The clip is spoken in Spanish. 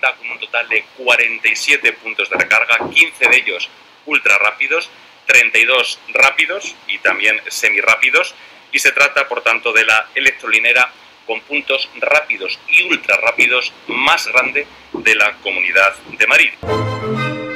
cuenta con un total de 47 puntos de recarga, 15 de ellos ultra rápidos, 32 rápidos y también semirápidos, y se trata por tanto de la electrolinera con puntos rápidos y ultra rápidos más grande de la Comunidad de Madrid.